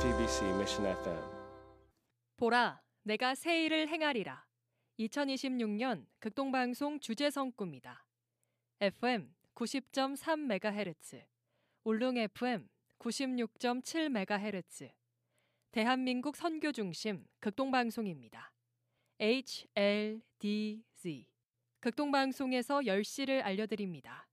CBC Mission FM. 보라, 내가 새 일을 행하리라. 2026년 극동방송 주제성구입니다. FM 90.3MHz, 울릉 FM 96.7MHz, 대한민국 선교 중심 극동방송입니다. HLDZ, 극동방송에서 10시를 알려드립니다.